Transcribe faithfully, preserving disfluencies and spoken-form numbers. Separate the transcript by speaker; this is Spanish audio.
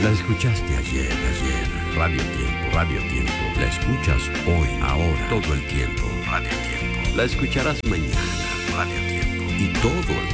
Speaker 1: La escuchaste ayer, ayer. Radio Tiempo, Radio Tiempo. La escuchas hoy, ahora, todo el tiempo. Radio Tiempo. La escucharás mañana. Radio Tiempo. Y todo